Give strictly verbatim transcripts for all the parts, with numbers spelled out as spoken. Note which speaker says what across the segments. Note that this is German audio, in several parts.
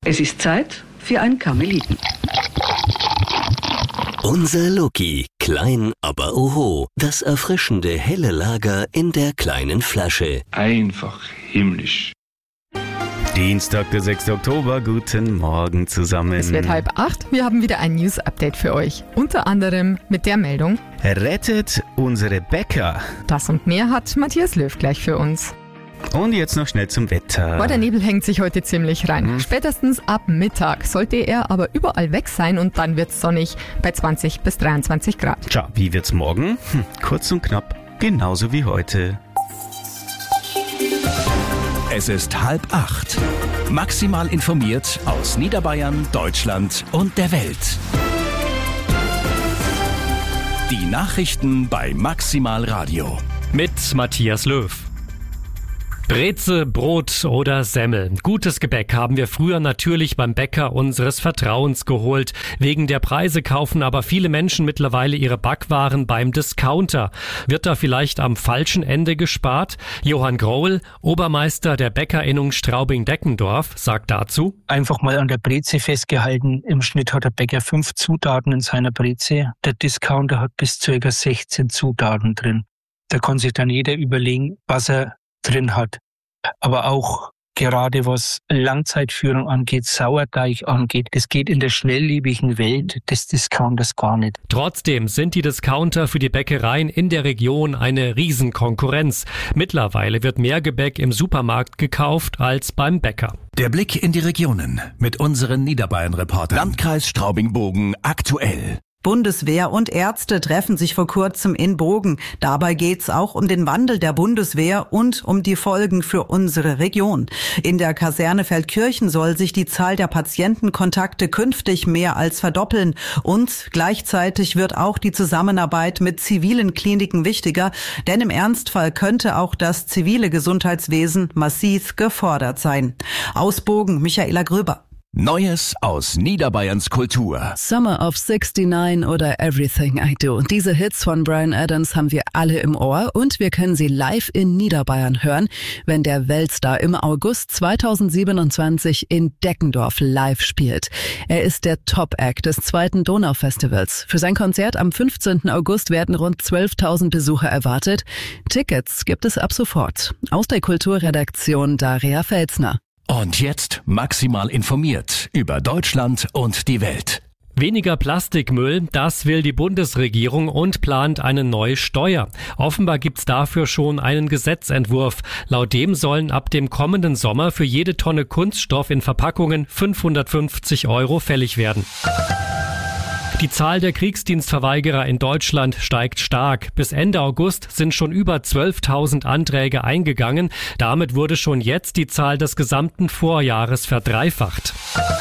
Speaker 1: Es ist Zeit für ein Karmeliten.
Speaker 2: Unser Loki, klein aber oho, das erfrischende helle Lager in der kleinen Flasche.
Speaker 3: Einfach himmlisch.
Speaker 4: Dienstag, der sechste Oktober, guten Morgen zusammen.
Speaker 5: Es wird halb acht, wir haben wieder ein News-Update für euch. Unter anderem mit der Meldung:
Speaker 4: Rettet unsere Bäcker.
Speaker 5: Das und mehr hat Matthias Löw gleich für uns.
Speaker 4: Und jetzt noch schnell zum Wetter.
Speaker 5: Boah, der Nebel hängt sich heute ziemlich rein.
Speaker 4: Hm.
Speaker 5: Spätestens ab Mittag sollte er aber überall weg sein und dann wird's sonnig bei zwanzig bis dreiundzwanzig Grad.
Speaker 4: Tja, wie wird's morgen? Hm, kurz und knapp, genauso wie heute.
Speaker 6: Es ist halb acht. Maximal informiert aus Niederbayern, Deutschland und der Welt. Die Nachrichten bei Maximal Radio.
Speaker 7: Mit Matthias Löw. Breze, Brot oder Semmel. Gutes Gebäck haben wir früher natürlich beim Bäcker unseres Vertrauens geholt. Wegen der Preise kaufen aber viele Menschen mittlerweile ihre Backwaren beim Discounter. Wird da vielleicht am falschen Ende gespart? Johann Grohl, Obermeister der Bäckerinnung Straubing-Deckendorf, sagt dazu:
Speaker 8: Einfach mal an der Breze festgehalten. Im Schnitt hat der Bäcker fünf Zutaten in seiner Breze. Der Discounter hat bis ca. sechzehn Zutaten drin. Da kann sich dann jeder überlegen, was er drin hat. Aber auch gerade was Langzeitführung angeht, Sauerteig angeht, das geht in der schnelllebigen Welt des Discounters gar nicht.
Speaker 7: Trotzdem sind die Discounter für die Bäckereien in der Region eine Riesenkonkurrenz. Mittlerweile wird mehr Gebäck im Supermarkt gekauft als beim Bäcker.
Speaker 6: Der Blick in die Regionen mit unseren Niederbayern-Reportern. Landkreis Straubing-Bogen aktuell.
Speaker 9: Bundeswehr und Ärzte treffen sich vor kurzem in Bogen. Dabei geht's auch um den Wandel der Bundeswehr und um die Folgen für unsere Region. In der Kaserne Feldkirchen soll sich die Zahl der Patientenkontakte künftig mehr als verdoppeln. Und gleichzeitig wird auch die Zusammenarbeit mit zivilen Kliniken wichtiger, denn im Ernstfall könnte auch das zivile Gesundheitswesen massiv gefordert sein. Aus Bogen, Michaela Gröber.
Speaker 6: Neues aus Niederbayerns Kultur.
Speaker 10: Summer of sixty-nine oder Everything I Do. Diese Hits von Bryan Adams haben wir alle im Ohr und wir können sie live in Niederbayern hören, wenn der Weltstar im August zweitausendsiebenundzwanzig in Deckendorf live spielt. Er ist der Top-Act des zweiten Donaufestivals. Für sein Konzert am fünfzehnten August werden rund zwölftausend Besucher erwartet. Tickets gibt es ab sofort. Aus der Kulturredaktion Daria Felsner.
Speaker 6: Und jetzt maximal informiert über Deutschland und die Welt.
Speaker 7: Weniger Plastikmüll, das will die Bundesregierung und plant eine neue Steuer. Offenbar gibt's dafür schon einen Gesetzentwurf. Laut dem sollen ab dem kommenden Sommer für jede Tonne Kunststoff in Verpackungen fünfhundertfünfzig Euro fällig werden. Die Zahl der Kriegsdienstverweigerer in Deutschland steigt stark. Bis Ende August sind schon über zwölftausend Anträge eingegangen. Damit wurde schon jetzt die Zahl des gesamten Vorjahres verdreifacht.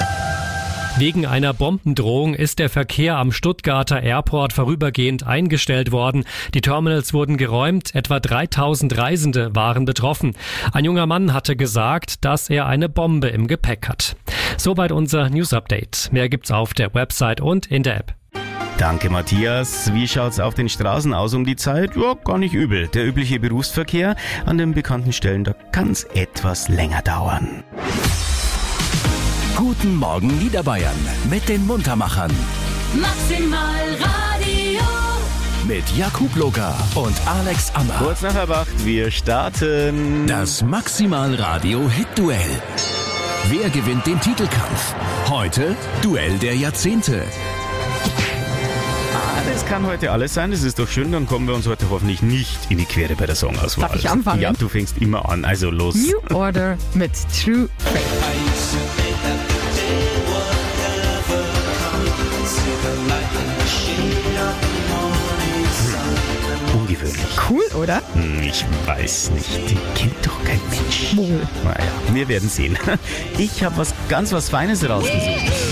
Speaker 7: Wegen einer Bombendrohung ist der Verkehr am Stuttgarter Airport vorübergehend eingestellt worden. Die Terminals wurden geräumt, etwa dreitausend Reisende waren betroffen. Ein junger Mann hatte gesagt, dass er eine Bombe im Gepäck hat. Soweit unser News-Update. Mehr gibt's auf der Website und in der App.
Speaker 4: Danke, Matthias. Wie schaut's auf den Straßen aus um die Zeit? Ja, gar nicht übel. Der übliche Berufsverkehr an den bekannten Stellen, da kann's etwas länger dauern.
Speaker 6: Guten Morgen Niederbayern mit den Muntermachern.
Speaker 11: Maximal Radio.
Speaker 6: Mit Jakub Loga und Alex Ammer.
Speaker 4: Kurz nach halb acht, wir starten.
Speaker 6: Das Maximal Radio Hit-Duell. Wer gewinnt den Titelkampf? Heute Duell der Jahrzehnte.
Speaker 4: Ah, das kann heute alles sein, das ist doch schön, dann kommen wir uns heute hoffentlich nicht in die Quere bei der Songauswahl.
Speaker 5: Darf ich anfangen?
Speaker 4: Ja, du fängst immer an, also los.
Speaker 5: New Order mit True Faith.
Speaker 4: Ungewöhnlich.
Speaker 5: Cool, oder?
Speaker 4: Ich weiß nicht, die kennt doch kein Mensch.
Speaker 5: Wohl.
Speaker 4: Naja, wir werden sehen. Ich habe was ganz was Feines rausgesucht.